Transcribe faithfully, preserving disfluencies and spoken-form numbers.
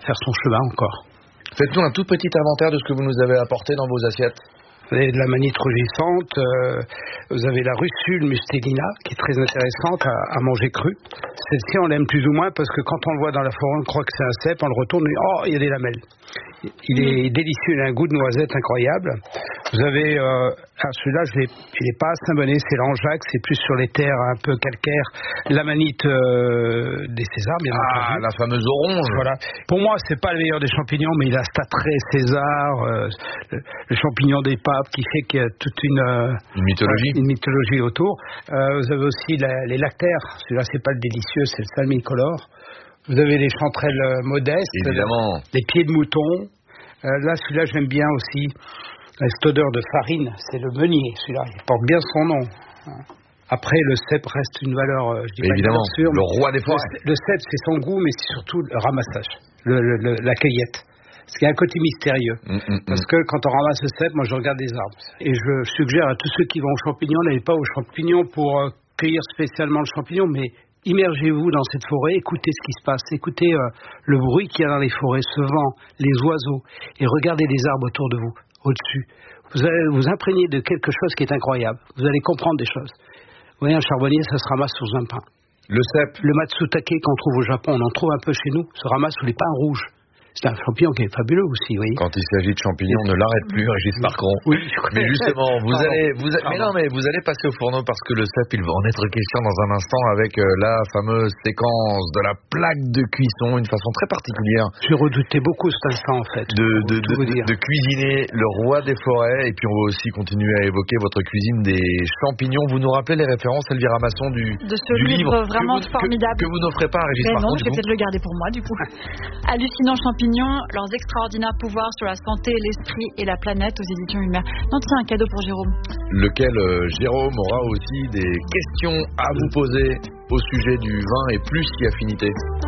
faire son chemin encore. Faites-nous un tout petit inventaire de ce que vous nous avez apporté dans vos assiettes. Vous avez de la manite rougissante, euh, vous avez la russule mustelina qui est très intéressante à, à manger crue. Celle-ci on l'aime plus ou moins parce que quand on le voit dans la forêt on croit que c'est un cèpe, on le retourne et oh il y a des lamelles. Il est délicieux, il a un goût de noisette incroyable. Vous avez, euh, ah, celui-là je l'ai, il n'est pas à Saint-Bonnet, c'est l'Anjac, c'est plus sur les terres un peu calcaires. La manite euh, des Césars, bien ah, entendu. La fameuse orange. Voilà. Pour moi c'est pas le meilleur des champignons, mais il a cet attrait César, euh, le, le champignon des papes qui fait qu'il y a toute une, euh, une mythologie, une mythologie autour. Euh, vous avez aussi la, les lactaires. Celui-là c'est pas le délicieux, c'est le salmicolore. Vous avez les chanterelles euh, modestes, évidemment. Les pieds de mouton. Euh, là, celui-là, j'aime bien aussi. Cette odeur de farine, c'est le meunier. Celui-là, il porte bien son nom. Après, le cèpe reste une valeur, je dis pas évidemment, sûre, le roi des forêts. Le, le cèpe, c'est son goût, mais c'est surtout le ramassage, le, le, le, la cueillette. Parce qu'il y a un côté mystérieux. Mmh, mmh, Parce que quand on ramasse le cèpe, moi, je regarde les arbres. Et je suggère à tous ceux qui vont aux champignons, n'allez pas aux champignons pour euh, cueillir spécialement le champignon, mais immergez-vous dans cette forêt, écoutez ce qui se passe, écoutez euh, le bruit qu'il y a dans les forêts, ce vent, les oiseaux, et regardez les arbres autour de vous, au-dessus. Vous allez vous imprégner de quelque chose qui est incroyable. Vous allez comprendre des choses. Vous voyez, un charbonnier, ça se ramasse sous un pin. Le cèpe. Le matsutake qu'on trouve au Japon, on en trouve un peu chez nous, se ramasse sous les pins rouges. C'est un champignon qui est fabuleux aussi, oui. Quand il s'agit de champignons, on ne l'arrête plus, Régis Marcron. Oui, mais justement, vous allez, vous allez, mais non, mais vous allez passer au fourneau parce que le cèpe, il va en être question dans un instant avec la fameuse séquence de la plaque de cuisson, une façon très particulière. J'ai redouté beaucoup cet instant, en fait. De, de, de, de, de cuisiner le roi des forêts, et puis on va aussi continuer à évoquer votre cuisine des champignons. Vous nous rappelez les références, Elvira Masson, du, de ce du livre, livre vraiment que vous, formidable. Que, que vous n'offrez pas à Régis mais Marcron. Non, je vais peut-être le garder pour moi, du coup. Hallucinants champignons, leurs extraordinaires pouvoirs sur la santé, l'esprit et la planète aux éditions Ulmer. Non, c'est un cadeau pour Jérôme. Lequel euh, Jérôme aura aussi des questions à vous poser au sujet du vin et plus si affinité.